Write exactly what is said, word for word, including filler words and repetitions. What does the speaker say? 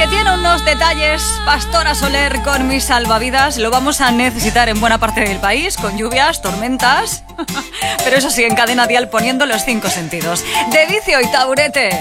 que tiene unos detalles, Pastora Soler con Mis Salvavidas. Lo vamos a necesitar en buena parte del país, con lluvias, tormentas. Pero eso sí, en Cadena Dial poniendo los cinco sentidos. De Vicio y Taburete.